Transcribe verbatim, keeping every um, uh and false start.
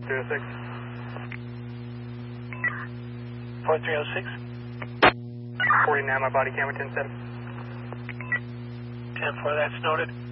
three oh six. four three oh six. forty now, my body camera ten seven. ten four, that's noted.